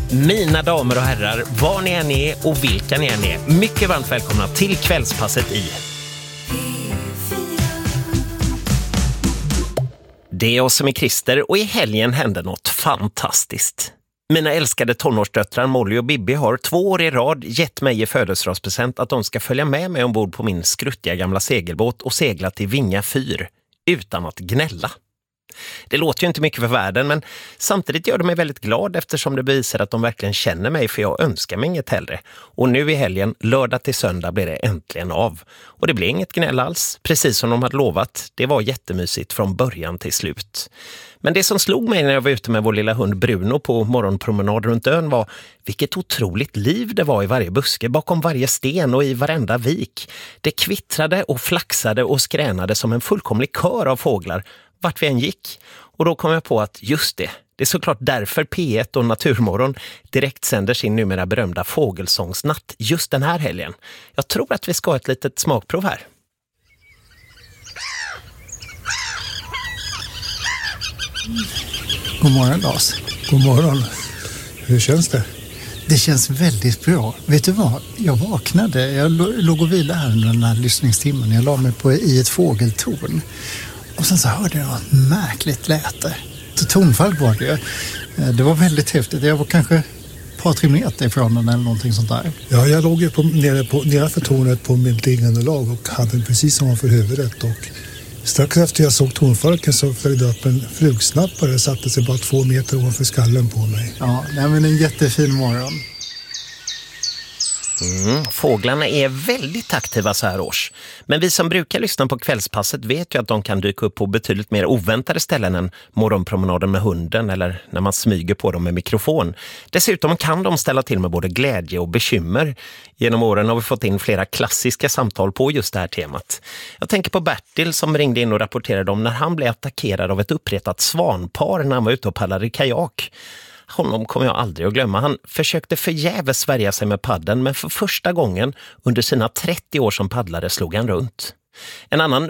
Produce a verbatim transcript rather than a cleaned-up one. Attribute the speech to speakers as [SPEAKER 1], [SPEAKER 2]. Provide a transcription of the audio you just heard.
[SPEAKER 1] Mina damer och herrar, var ni än är och vilka ni än är, mycket varmt välkomna till kvällspasset i Det är jag som är Christer och i helgen hände något fantastiskt. Mina älskade tonårsdöttrar Molly och Bibi har två år i rad gett mig i födelsedagspresent att de ska följa med mig ombord på min skruttiga gamla segelbåt och segla till Vinga fyr utan att gnälla. Det låter ju inte mycket för världen, men samtidigt gör det mig väldigt glad eftersom det bevisar att de verkligen känner mig, för jag önskar mig inget hellre. Och nu i helgen, lördag till söndag, blir det äntligen av. Och det blir inget gnäll alls, precis som de hade lovat. Det var jättemysigt från början till slut. Men det som slog mig när jag var ute med vår lilla hund Bruno på morgonpromenad runt ön var vilket otroligt liv det var i varje buske, bakom varje sten och i varenda vik. Det kvittrade och flaxade och skränade som en fullkomlig kör av fåglar vart vi än gick. Och då kom jag på att just det, det är såklart därför P ett och Naturmorgon direkt sänder sin numera berömda fågelsångsnatt just den här helgen. Jag tror att vi ska ha ett litet smakprov här.
[SPEAKER 2] God morgon, Lars.
[SPEAKER 3] God morgon. Hur känns det?
[SPEAKER 2] Det känns väldigt bra. Vet du vad? Jag vaknade. Jag låg och vilade här under den här lyssningstimmen. Jag la mig på i ett fågeltorn. Och sen så hörde jag något märkligt läte. Tonfall var det. Det var väldigt häftigt. Jag var kanske ett par, tre meter ifrån den eller någonting sånt där.
[SPEAKER 3] Ja, jag låg ju på, nere, på, nere för tornet på mitt liggande lag och hade den precis ovanför huvudet. Och strax efter jag såg tonfalken så följde upp en flugsnappare och satte sig bara två meter ovanför skallen på mig.
[SPEAKER 2] Ja, nej, men en jättefin morgon.
[SPEAKER 1] Mm, fåglarna är väldigt aktiva så här års. Men vi som brukar lyssna på kvällspasset vet ju att de kan dyka upp på betydligt mer oväntade ställen än morgonpromenaden med hunden eller när man smyger på dem med mikrofon. Dessutom kan de ställa till med både glädje och bekymmer. Genom åren har vi fått in flera klassiska samtal på just det här temat. Jag tänker på Bertil som ringde in och rapporterade om när han blev attackerad av ett uppretat svanpar när han var ute och paddlade i kajak. Honom kommer jag aldrig att glömma. Han försökte förgäves värja sig med paddeln, men för första gången under sina trettio år som paddlare slog han runt. En annan